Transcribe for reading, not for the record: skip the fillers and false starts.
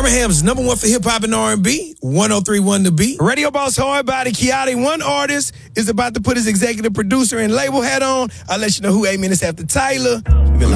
Birmingham's #1 for hip-hop and R&B, 103.1 The Beat. Radio Boss Hard Body Kiati. One artist is about to put his executive producer and label hat on. I'll let you know who 8 minutes after Tyler.